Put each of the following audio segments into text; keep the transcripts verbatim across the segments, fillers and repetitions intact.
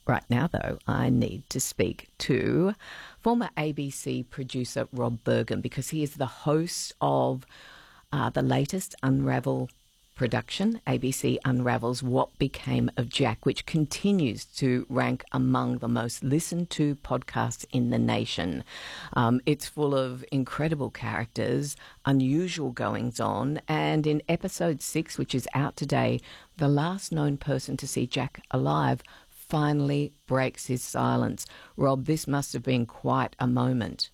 Right now, though, I need to speak to former A B C producer Rob Bergen, because he is the host of uh, the latest Unravel production. A B C unravels What Became of Jack, which continues to rank among the most listened to podcasts in the nation. Um, it's full of incredible characters, unusual goings-on, and in episode six, which is out today, the last known person to see Jack alive finally breaks his silence. Rob, this must have been quite a moment.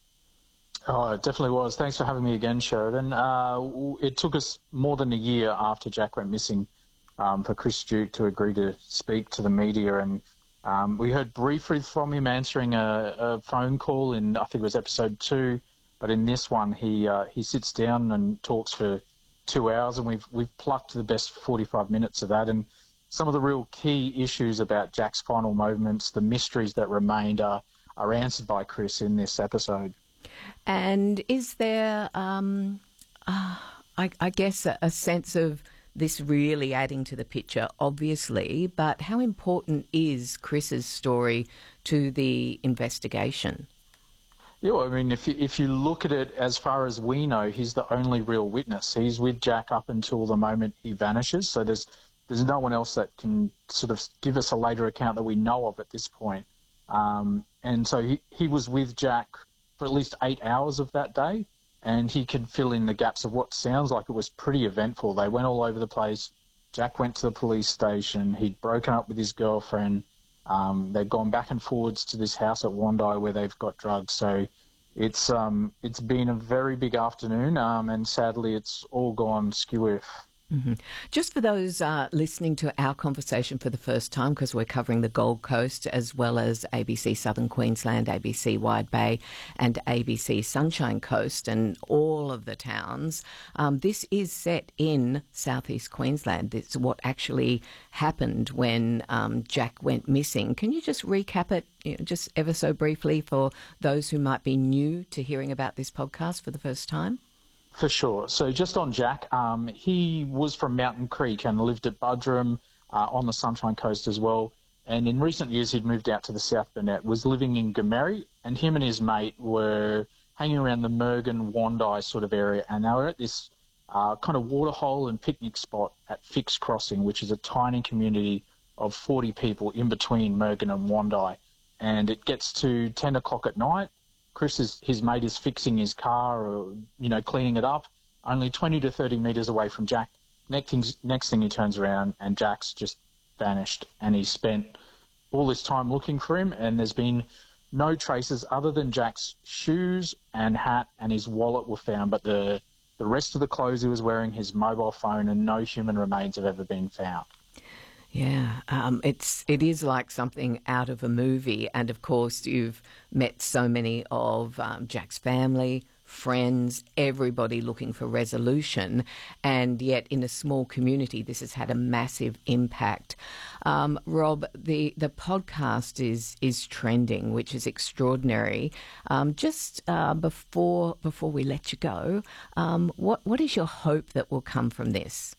Oh, it definitely was. Thanks for having me again, Sheridan. Uh, it took us more than a year after Jack went missing um, for Chris Duke to agree to speak to the media, and um, we heard briefly from him answering a, a phone call in, I think it was episode two, but in this one he uh, he sits down and talks for two hours, and we've we've plucked the best forty-five minutes of that, and some of the real key issues about Jack's final moments, the mysteries that remained, are, are answered by Chris in this episode. And is there, um, uh, I, I guess, a, a sense of this really adding to the picture, obviously, but how important is Chris's story to the investigation? Yeah, well, I mean, if you, if you look at it as far as we know, he's the only real witness. He's with Jack up until the moment he vanishes, so there's There's no one else that can sort of give us a later account that we know of at this point. Um, and so he, he was with Jack for at least eight hours of that day, and he can fill in the gaps of what sounds like it was pretty eventful. They went all over the place. Jack went to the police station. He'd broken up with his girlfriend. Um, they'd gone back and forwards to this house at Wandai where they've got drugs. So it's um, it's been a very big afternoon, um, and sadly it's all gone skew-if. Mm-hmm. Just for those uh, listening to our conversation for the first time, because we're covering the Gold Coast as well as A B C Southern Queensland, A B C Wide Bay and A B C Sunshine Coast and all of the towns, um, this is set in southeast Queensland. It's what actually happened when um, Jack went missing. Can you just recap it, you know, just ever so briefly for those who might be new to hearing about this podcast for the first time? For sure. So just on Jack, um, he was from Mountain Creek and lived at Buderim uh, on the Sunshine Coast as well. And in recent years, he'd moved out to the South Burnett, was living in Gomerri, and him and his mate were hanging around the Mergen-Wandai sort of area. And they were at this uh, kind of waterhole and picnic spot at Fix Crossing, which is a tiny community of forty people in between Mergen and Wandai. And it gets to ten o'clock at night. Chris, is, his mate, is fixing his car or, you know, cleaning it up, only twenty to thirty metres away from Jack. Next thing, next thing he turns around and Jack's just vanished, and he's spent all this time looking for him, and there's been no traces other than Jack's shoes and hat and his wallet were found, but the, the rest of the clothes he was wearing, his mobile phone, and no human remains have ever been found. Yeah, um, it's it is like something out of a movie, and of course you've met so many of um, Jack's family, friends, everybody looking for resolution, and yet in a small community this has had a massive impact. Um, Rob, the, the podcast is is trending, which is extraordinary. Um, just uh, before before we let you go, um, what what is your hope that will come from this?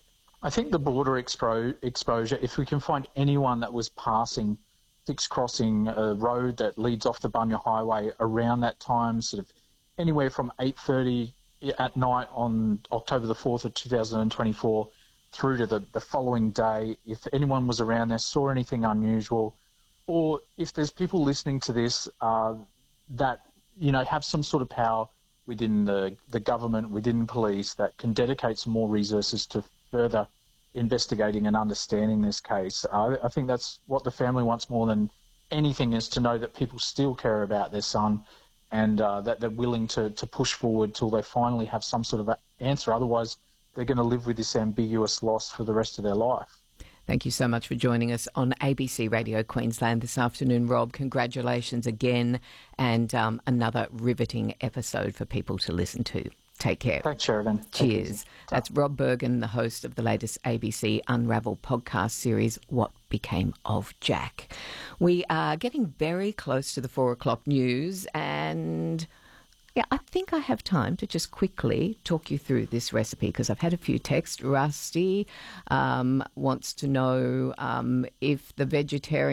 I think the border expo- exposure, if we can find anyone that was passing Fix Crossing, a road that leads off the Bunya Highway around that time, sort of anywhere from eight thirty at night on October the fourth of two thousand twenty-four through to the, the following day, if anyone was around there, saw anything unusual, or if there's people listening to this uh, that, you know, have some sort of power within the, the government, within police, that can dedicate some more resources to further investigating and understanding this case. Uh, I think that's what the family wants more than anything, is to know that people still care about their son, and uh, that they're willing to, to push forward till they finally have some sort of answer. Otherwise, they're going to live with this ambiguous loss for the rest of their life. Thank you so much for joining us on A B C Radio Queensland this afternoon, Rob. Congratulations again, and um, another riveting episode for people to listen to. Take care. Thanks, Sheridan. Cheers. That's Rob Bergen, the host of the latest A B C Unravel podcast series, What Became of Jack. We are getting very close to the four o'clock news, and yeah, I think I have time to just quickly talk you through this recipe, because I've had a few texts. Rusty um, wants to know um, if the vegetarian